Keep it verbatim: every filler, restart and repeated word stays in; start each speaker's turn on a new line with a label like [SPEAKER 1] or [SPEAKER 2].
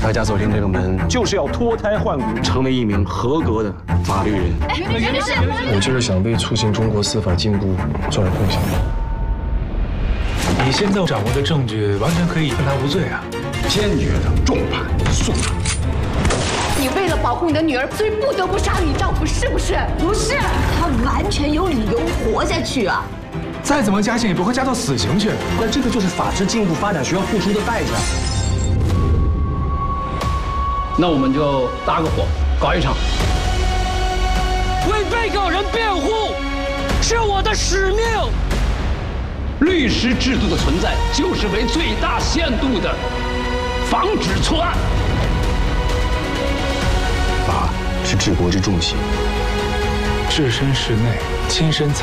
[SPEAKER 1] 大家走进这个门，就是要脱胎换骨，成为一名合格的法律人。
[SPEAKER 2] 哎，律师，
[SPEAKER 3] 我就是想为促进中国司法进步做点贡献。
[SPEAKER 4] 你现在掌握的证据完全可以判他无罪啊！
[SPEAKER 1] 坚决的重判速处。
[SPEAKER 2] 你为了保护你的女儿，所以不得不杀了你丈夫，是不是？
[SPEAKER 5] 不是，他完全有理由活下去啊！
[SPEAKER 4] 再怎么加刑也不会加到死刑去。
[SPEAKER 1] 那这个就是法治进步发展需要付出的代价。那我们就搭个伙，搞一场。
[SPEAKER 6] 为被告人辩护是我的使命。
[SPEAKER 7] 律师制度的存在，就是为最大限度的防止错案。
[SPEAKER 3] 法是治国之重器，
[SPEAKER 4] 置身事内，亲身参。